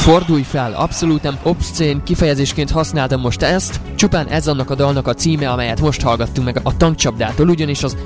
Fordulj fel, abszolút nem obszcén kifejezésként használtam most ezt, csupán ez annak a dalnak a címe, amelyet most hallgattunk meg a Tankcsapdától, ugyanis az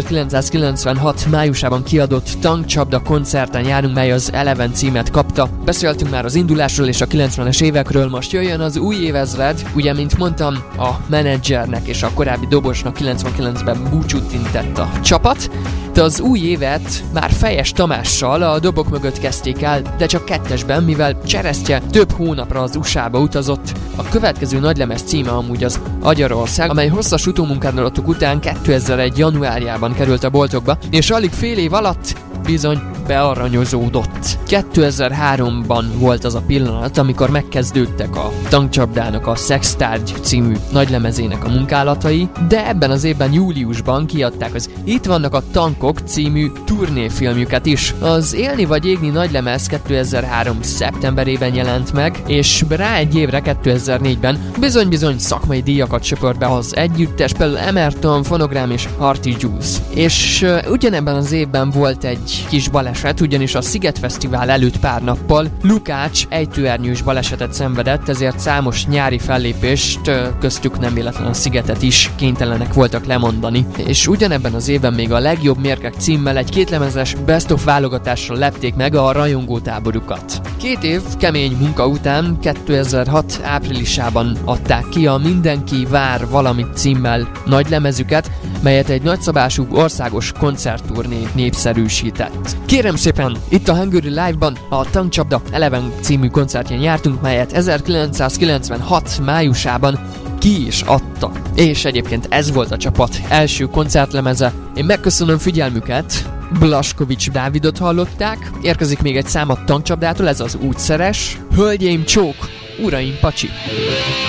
1996 májusában kiadott Tankcsapda koncerten járunk, mely az Eleven címet kapta. Beszéltünk már az indulásról és a 90-es évekről, most jöjjön az új évezred, ugye mint mondtam, a menedzsernek és a korábbi dobosnak 99-ben búcsút intett a csapat, de az új évet már Fejes Tamással a dobok mögött kezdték el, de csak kettesben, mivel Cseresztye több hónapra az USA-ba utazott. A következő nagylemez címe amúgy az Agyarország, amely hosszas utómunkálatok után 2001. januárjában került a boltokba, és alig fél év alatt bizony bearanyozódott. 2003-ban volt az a pillanat, amikor megkezdődtek a Tankcsapdának a Szextárgy című nagylemezének a munkálatai, de ebben az évben júliusban kiadták az Itt vannak a tankok című turnéfilmjüket is. Az Élni vagy égni nagylemez 2003. szeptemberében jelent meg, és rá egy évre 2004-ben bizony-bizony szakmai díjakat söpört be az együttes, például Emerton, Fonogram és Hearty Juice. És ugyanebben az évben volt egy kis baleset, ugyanis a Sziget Fesztivál előtt pár nappal Lukács ejtőernyős balesetet szenvedett, ezért számos nyári fellépést, köztük nem véletlen a Szigetet is kénytelenek voltak lemondani. És ugyanebben az évben még a Legjobb mérkek címmel egy kétlemezes Best of válogatással lepték meg a rajongótáborukat. 2 év kemény munka után 2006 áprilisában adták ki a Mindenki vár valamit címmel nagylemezüket, melyet egy nagyszabású országos koncertturné népszerűsített. Kérem szépen, itt a Hungary Live-ban a Tankcsapda Eleven című koncertjén jártunk, melyet 1996 májusában ki is adta. És egyébként ez volt a csapat első koncertlemeze. Én megköszönöm figyelmüket, Blaskovics Dávidot hallották, érkezik még egy szám a Tankcsapdától, ez az Úgyszeres, Hölgyeim csók, uraim pacsi!